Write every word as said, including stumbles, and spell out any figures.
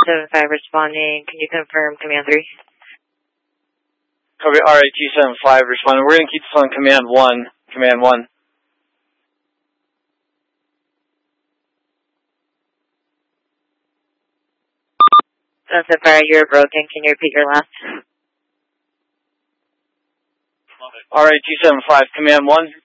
seven five responding. Can you confirm command three? Copy, R eight G seven five responding. We're going to keep this on command one. Command one. Sunset Fire, you're broken. Can you repeat your last? R eight G seven five, command one.